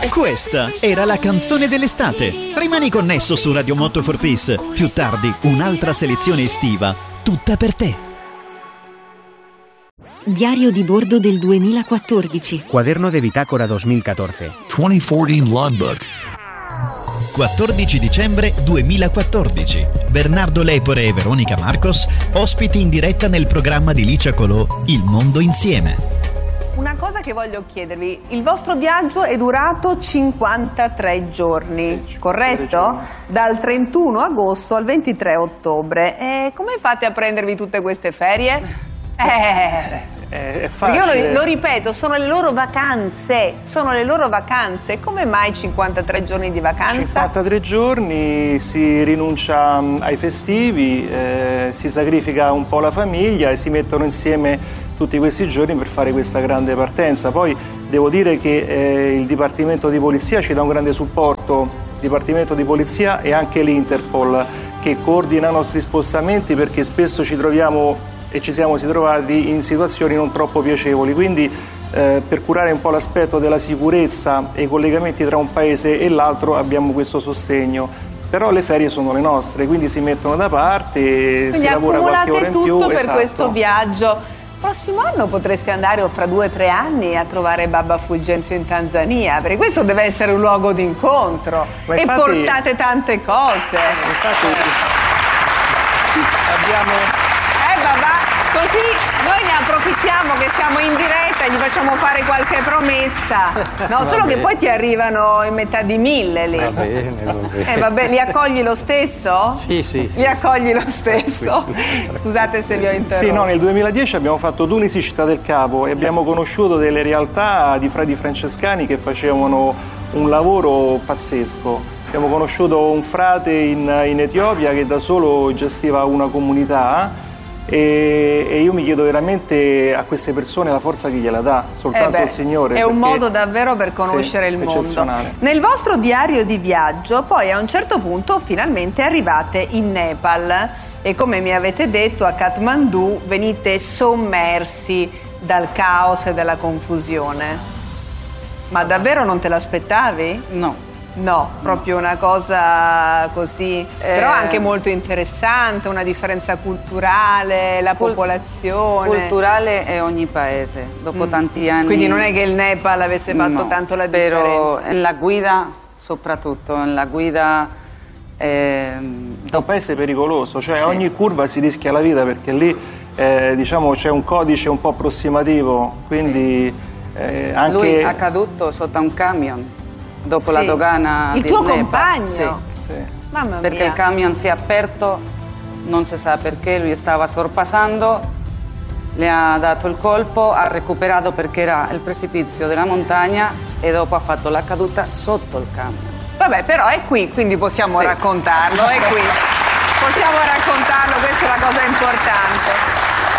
Questa era la canzone dell'estate. Rimani connesso su Radio Motto for Peace. Più tardi un'altra selezione estiva, tutta per te. Diario di bordo del 2014. Cuaderno de bitácora 2014. 2014 logbook. 14 dicembre 2014. Bernardo Lepore e Veronica Marcos, ospiti in diretta nel programma di Licia Colò, Il Mondo Insieme. Una cosa che voglio chiedervi, il vostro viaggio è durato 53 giorni, sì, corretto? Dal 31 agosto al 23 ottobre. E come fate a prendervi tutte queste ferie? È facile. Io lo ripeto, sono le loro vacanze, Come mai 53 giorni di vacanza? 53 giorni, si rinuncia ai festivi, si sacrifica un po' la famiglia e si mettono insieme tutti questi giorni per fare questa grande partenza. Poi devo dire che il Dipartimento di Polizia ci dà un grande supporto, il Dipartimento di Polizia e anche l'Interpol, che coordina i nostri spostamenti, perché spesso ci troviamo e ci siamo trovati in situazioni non troppo piacevoli, quindi per curare un po' l'aspetto della sicurezza e i collegamenti tra un paese e l'altro abbiamo questo sostegno. Però le ferie sono le nostre, quindi si mettono da parte, quindi si lavora qualche ora in più. Tutto per esatto. Questo viaggio. Prossimo anno potreste andare, o fra 2 o 3 anni, a trovare Babba Fulgenzio in Tanzania, perché questo deve essere un luogo d'incontro. Ma e infatti, portate tante cose. Infatti abbiamo... Così noi ne approfittiamo che siamo in diretta e gli facciamo fare qualche promessa. No, solo che poi ti arrivano in metà di 1000 lì. Va bene. Vabbè, li accogli lo stesso? Sì. Li accogli lo stesso? Scusate se vi ho interrotto. Sì, no, nel 2010 abbiamo fatto Tunisi Città del Capo e abbiamo conosciuto delle realtà di frati francescani che facevano un lavoro pazzesco. Abbiamo conosciuto un frate in Etiopia che da solo gestiva una comunità. E io mi chiedo veramente a queste persone la forza che gliela dà soltanto il Signore. È un modo davvero per conoscere il mondo. Nel vostro diario di viaggio poi a un certo punto finalmente arrivate in Nepal e, come mi avete detto, a Kathmandu venite sommersi dal caos e dalla confusione. Ma davvero non te l'aspettavi? No, proprio una cosa così, però anche molto interessante, una differenza culturale, la popolazione. Culturale è ogni paese, dopo tanti anni. Quindi non è che il Nepal avesse fatto tanto la differenza. Però la guida, soprattutto, la guida... È un paese pericoloso, cioè ogni curva si rischia la vita, perché lì diciamo c'è un codice un po' approssimativo, quindi anche... Lui è caduto sotto un camion. Dopo la dogana il tuo compagno? Sì. Mamma mia. Perché il camion si è aperto, non si sa perché, lui stava sorpassando, le ha dato il colpo, ha recuperato perché era il precipizio della montagna e dopo ha fatto la caduta sotto il camion. Vabbè, però è qui, quindi possiamo raccontarlo, è qui. Possiamo raccontarlo, questa è la cosa importante.